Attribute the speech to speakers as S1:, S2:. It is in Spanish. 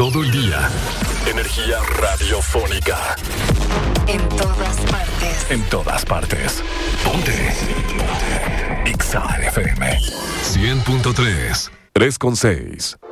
S1: Todo el día. Energía radiofónica.
S2: En todas partes.
S1: En todas partes. Ponte. Exa FM 100.3. 3.6.